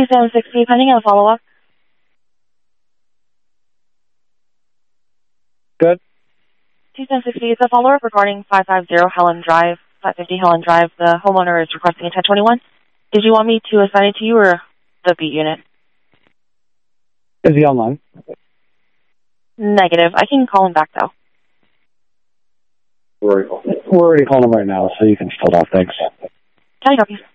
2760, pending a follow-up. Good. 2760 is a follow-up regarding 550 Helen Drive, 550 Helen Drive. The homeowner is requesting a 1021. Did you want me to assign it to you or the B unit? Is he online? Negative. I can call him back, though. We're already calling him right now, so you can just hold off. Thanks. Can I help you?